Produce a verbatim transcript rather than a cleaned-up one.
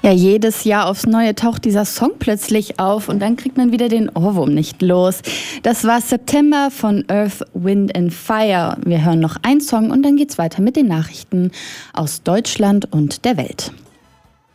Ja, jedes Jahr aufs Neue taucht dieser Song plötzlich auf und dann kriegt man wieder den Ohrwurm nicht los. Das war September von Earth, Wind and Fire. Wir hören noch einen Song und dann geht's weiter mit den Nachrichten aus Deutschland und der Welt.